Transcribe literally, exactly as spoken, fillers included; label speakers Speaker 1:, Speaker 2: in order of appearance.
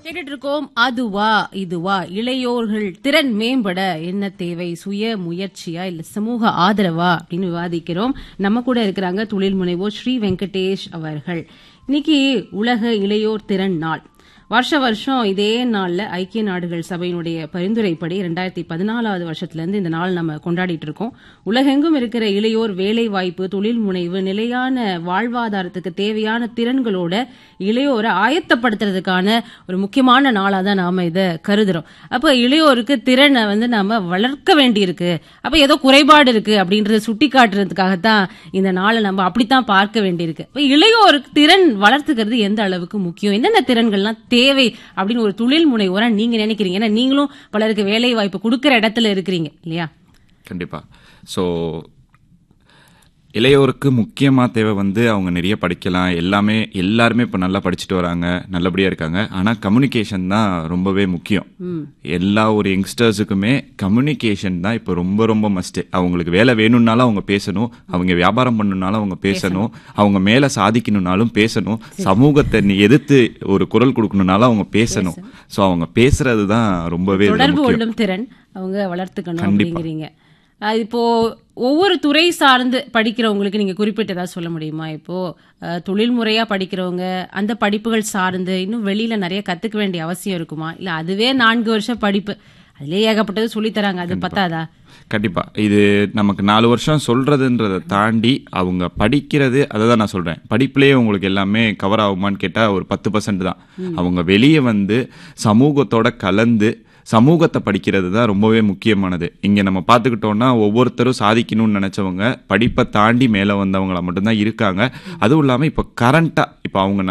Speaker 1: கேட்டுட்டு இருக்கோம். அதுவா இதுவா இளையோர்கள் திறன் மேம்பட என்ன தேவை, சுய முயற்சியா இல்ல சமூக ஆதரவா அப்படின்னு விவாதிக்கிறோம். நம்ம கூட இருக்கிறாங்க தொழில் முனைவோர் ஸ்ரீ வெங்கடேஷ் அவர்கள். இன்னைக்கு உலக இளையோர் திறன் நாள். வருஷ வருஷம் இதே நாள்ல ஐக்கிய நாடுகள் சபையினுடைய பரிந்துரைப்படி இரண்டாயிரத்தி பதினாலாவது வருஷத்திலிருந்து இந்த நாள் நம்ம கொண்டாடிட்டு இருக்கோம். உலகெங்கும் இருக்கிற இளையோர் வேலை வாய்ப்பு, தொழில் முனைவு, நிலையான வாழ்வாதாரத்துக்கு தேவையான திறன்களோட இளையோரை ஆயத்தப்படுத்துறதுக்கான ஒரு முக்கியமான நாளா தான் நாம இதை கருதுறோம். அப்ப இளையோருக்கு திறனை வந்து நாம வளர்க்க வேண்டியிருக்கு. அப்ப ஏதோ குறைபாடு இருக்கு அப்படின்றத சுட்டி காட்டுறதுக்காகத்தான் இந்த நாளை நம்ம அப்படித்தான் பார்க்க வேண்டியிருக்கு. இப்ப இளையோருக்கு திறன் வளர்த்துக்கிறது எந்த அளவுக்கு முக்கியம், என்னென்ன திறன்கள்லாம் தேவை அப்படின்னு ஒரு தொழில் முனைவோரா நீங்க நினைக்கிறீங்க? ஏன்னா நீங்களும் பலருக்கு வேலை வாய்ப்பு கொடுக்கிற இடத்துல இருக்கிறீங்க இல்லையா?
Speaker 2: கண்டிப்பா. ஸோ இளையோருக்கு முக்கியமாக தேவை வந்து அவங்க நிறைய படிக்கலாம். எல்லாமே எல்லாருமே இப்போ நல்லா படிச்சுட்டு வராங்க, நல்லபடியாக இருக்காங்க. ஆனால் கம்யூனிகேஷன் தான் ரொம்பவே முக்கியம். எல்லா ஒரு யங்ஸ்டர்ஸுக்குமே கம்யூனிகேஷன் தான் இப்போ ரொம்ப ரொம்ப மஸ்ட். அவங்களுக்கு வேலை வேணும்னாலும் அவங்க பேசணும், அவங்க வியாபாரம் பண்ணணும்னாலும் அவங்க பேசணும், அவங்க மேலே சாதிக்கணும்னாலும் பேசணும், சமூகத்தை எதிர்த்து ஒரு குரல் கொடுக்கணும்னாலும் அவங்க பேசணும். ஸோ அவங்க பேசுறது தான் ரொம்பவே
Speaker 1: தொடர்பு கொள்ளும் திறன் அவங்க வளர்த்துக்கணும் அப்படிங்கிறீங்க. இப்போ ஒவ்வொரு துறை சார்ந்து படிக்கிறவங்களுக்கு நீங்க குறிப்பிட்டு ஏதாவது சொல்ல முடியுமா? இப்போ தொழில் முறையா படிக்கிறவங்க அந்த படிப்புகள் சார்ந்து இன்னும் வெளியில நிறைய கத்துக்க வேண்டிய அவசியம் இருக்குமா? இல்ல அதுவே நான்கு வருஷம் படிப்பு அதுலயே ஏகப்பட்டது சொல்லி தராங்க, அது பத்தாதா?
Speaker 2: கண்டிப்பா. இது நமக்கு நாலு வருஷம் சொல்றதுன்றதை தாண்டி அவங்க படிக்கிறது, அதை தான் நான் சொல்றேன். படிப்புலேயே உங்களுக்கு எல்லாமே கவர் ஆகுமான்னு கேட்டா ஒரு பத்து பர்சன்ட் தான். அவங்க வெளியே வந்து சமூகத்தோட கலந்து சமூகத்தை படிக்கிறது தான் ரொம்பவே முக்கியமானது. இங்கே நம்ம பார்த்துக்கிட்டோம்னா ஒவ்வொருத்தரும் சாதிக்கணும்னு நினைச்சவங்க படிப்பை தாண்டி மேலே வந்தவங்கள மட்டும்தான் இருக்காங்க. அதுவும் இல்லாமல் இப்போ கரண்டா இப்போ அவங்க